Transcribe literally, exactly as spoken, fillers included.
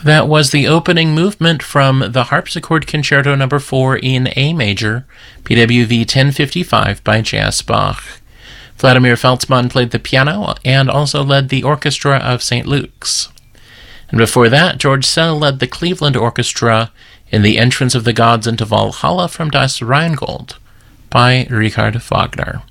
That was the opening movement from the Harpsichord Concerto Number four in A major, P W V ten fifty-five by J S Bach. Vladimir Feltzmann played the piano and also led the Orchestra of Saint Luke's. And before that, George Szell led the Cleveland Orchestra in The Entrance of the Gods into Valhalla from Das Rheingold by Richard Wagner.